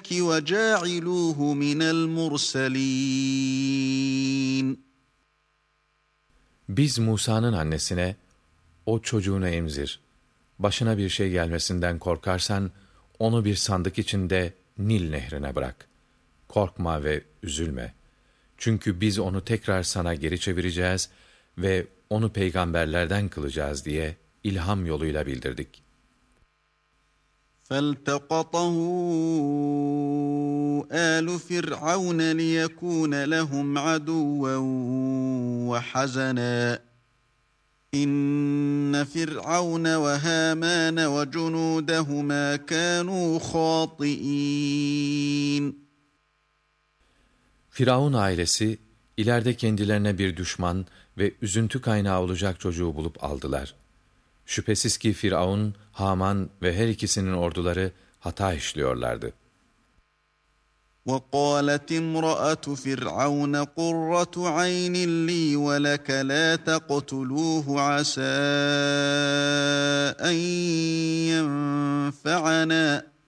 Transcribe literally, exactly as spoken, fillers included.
وَجَاعِلُوهُ مِنَ الْمُرْسَلِينَ. Biz Musa'nın annesine, o çocuğunu emzir. Başına bir şey gelmesinden korkarsan, onu bir sandık içinde Nil nehrine bırak. Korkma ve üzülme. Çünkü biz onu tekrar sana geri çevireceğiz ve onu peygamberlerden kılacağız diye ilham yoluyla bildirdik. فَالْتَقَطَهُ آلُ فِرْعَوْنَ لِيَكُونَ لَهُمْ عَدُوًّا وَحَزَنًا إِنَّ فِرْعَوْنَ وَهَامَانَ وَجُنُودَهُمَا كَانُوا خَاطِئِينَ. Firavun ailesi, ileride kendilerine bir düşman ve üzüntü kaynağı olacak çocuğu bulup aldılar. Şüphesiz ki Firavun, Haman ve her ikisinin orduları hata işliyorlardı. وَقَالَتِ امْرَأَةُ فِرْعَوْنَ قُرَّةُ عَيْنٍ لِّي وَلَكَ لَا تَقْتُلُوهُ عَسَىٰ أَن يَنفَعَنَا